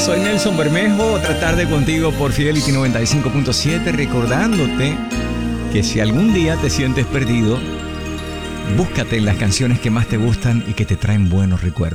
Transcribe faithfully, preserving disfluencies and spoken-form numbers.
Soy Nelson Bermejo, otra tarde contigo por Fidelity noventa y cinco punto siete, recordándote que si algún día te sientes perdido, búscate las canciones que más te gustan y que te traen buenos recuerdos.